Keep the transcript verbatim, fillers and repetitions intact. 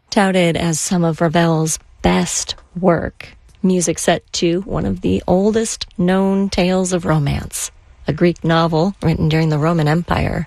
touted as some of Ravel's best work. Music set to one of the oldest known tales of romance, a Greek novel written during the Roman Empire.